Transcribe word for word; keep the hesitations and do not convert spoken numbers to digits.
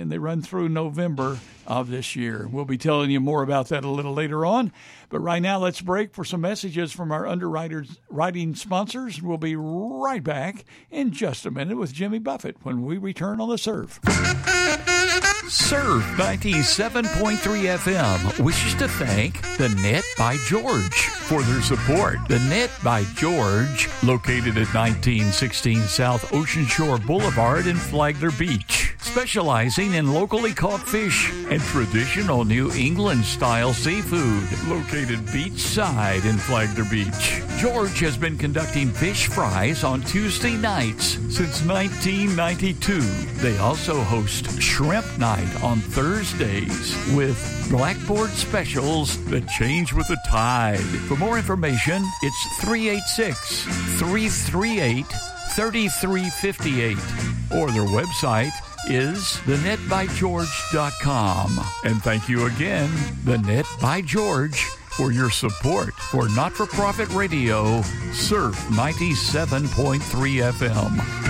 and they run through November of this year. We'll be telling you more about that a little later on. But right now, let's break for some messages from our underwriters writing sponsors. We'll be right back in just a minute with Jimmy Buffett when we return on The Serve. Serve ninety-seven point three F M wishes to thank The Net by George for their support. The Net by George, located at nineteen sixteen South Ocean Shore Boulevard in Flagler Beach, specializing in locally caught fish and traditional New England-style seafood, located beachside in Flagler Beach. George has been conducting fish fries on Tuesday nights since nineteen ninety-two. They also host Shrimp Night on Thursdays with blackboard specials that change with the tide. For more information, it's three eight six, three three eight, three three five eight or their website is the net by george dot com. And thank you again, The Net by George, for your support for not-for-profit radio, Surf ninety-seven point three F M.